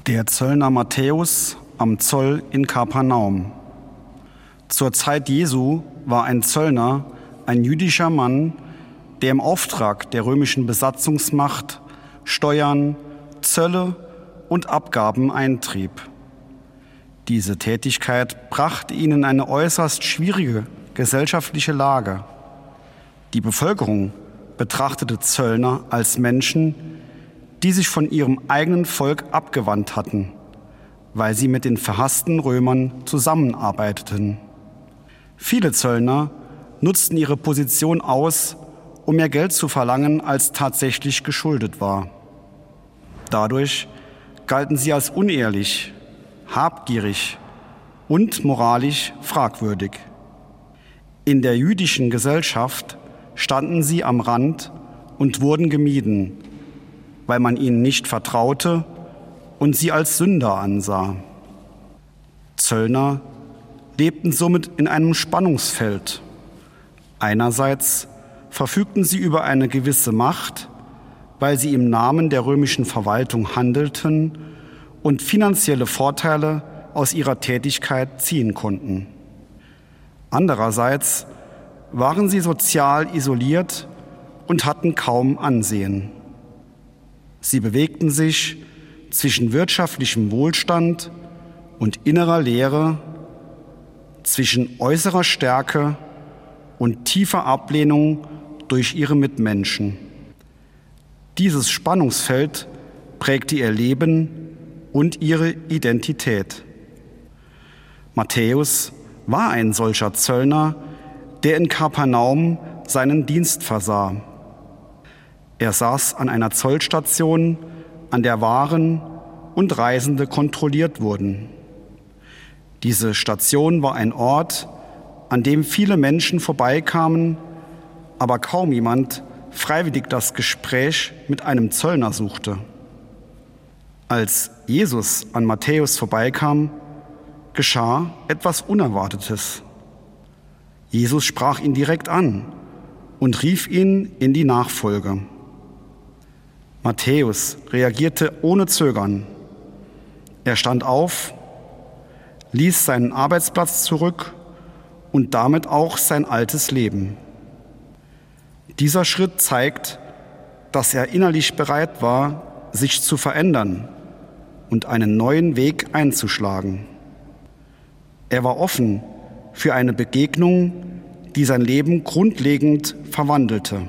Der Zöllner Matthäus am Zoll in Kapernaum. Zur Zeit Jesu war ein Zöllner ein jüdischer Mann, der im Auftrag der römischen Besatzungsmacht Steuern, Zölle und Abgaben eintrieb. Diese Tätigkeit brachte ihn in eine äußerst schwierige gesellschaftliche Lage. Die Bevölkerung betrachtete Zöllner als Menschen, die sich von ihrem eigenen Volk abgewandt hatten, weil sie mit den verhassten Römern zusammenarbeiteten. Viele Zöllner nutzten ihre Position aus, um mehr Geld zu verlangen, als tatsächlich geschuldet war. Dadurch galten sie als unehrlich, habgierig und moralisch fragwürdig. In der jüdischen Gesellschaft standen sie am Rand und wurden gemieden, weil man ihnen nicht vertraute und sie als Sünder ansah. Zöllner lebten somit in einem Spannungsfeld. Einerseits verfügten sie über eine gewisse Macht, weil sie im Namen der römischen Verwaltung handelten und finanzielle Vorteile aus ihrer Tätigkeit ziehen konnten. Andererseits waren sie sozial isoliert und hatten kaum Ansehen. Sie bewegten sich zwischen wirtschaftlichem Wohlstand und innerer Leere, zwischen äußerer Stärke und tiefer Ablehnung durch ihre Mitmenschen. Dieses Spannungsfeld prägte ihr Leben und ihre Identität. Matthäus war ein solcher Zöllner, der in Kapernaum seinen Dienst versah. Er saß an einer Zollstation, an der Waren und Reisende kontrolliert wurden. Diese Station war ein Ort, an dem viele Menschen vorbeikamen, aber kaum jemand freiwillig das Gespräch mit einem Zöllner suchte. Als Jesus an Matthäus vorbeikam, geschah etwas Unerwartetes. Jesus sprach ihn direkt an und rief ihn in die Nachfolge. Matthäus reagierte ohne Zögern. Er stand auf, ließ seinen Arbeitsplatz zurück und damit auch sein altes Leben. Dieser Schritt zeigt, dass er innerlich bereit war, sich zu verändern und einen neuen Weg einzuschlagen. Er war offen für eine Begegnung, die sein Leben grundlegend verwandelte.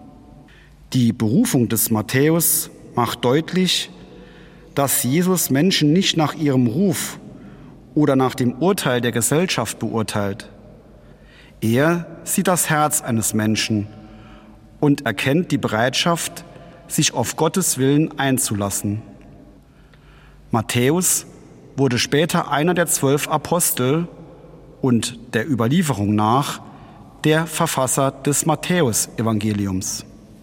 Die Berufung des Matthäus macht deutlich, dass Jesus Menschen nicht nach ihrem Ruf oder nach dem Urteil der Gesellschaft beurteilt. Er sieht das Herz eines Menschen und erkennt die Bereitschaft, sich auf Gottes Willen einzulassen. Matthäus wurde später einer der 12 Apostel und der Überlieferung nach der Verfasser des Matthäus-Evangeliums.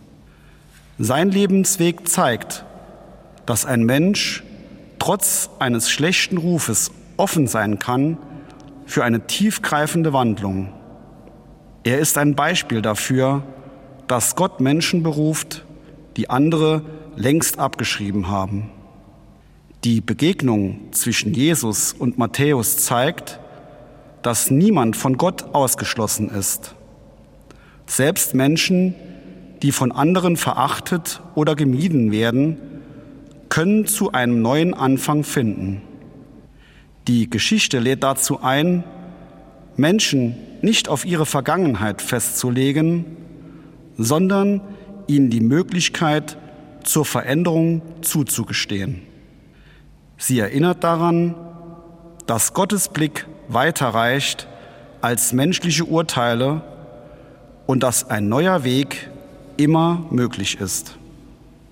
Sein Lebensweg zeigt, dass ein Mensch trotz eines schlechten Rufes offen sein kann für eine tiefgreifende Wandlung. Er ist ein Beispiel dafür, dass Gott Menschen beruft, die andere längst abgeschrieben haben. Die Begegnung zwischen Jesus und Matthäus zeigt, dass niemand von Gott ausgeschlossen ist. Selbst Menschen, die von anderen verachtet oder gemieden werden, können zu einem neuen Anfang finden. Die Geschichte lädt dazu ein, Menschen nicht auf ihre Vergangenheit festzulegen, sondern ihnen die Möglichkeit zur Veränderung zuzugestehen. Sie erinnert daran, dass Gottes Blick weiter reicht als menschliche Urteile und dass ein neuer Weg immer möglich ist.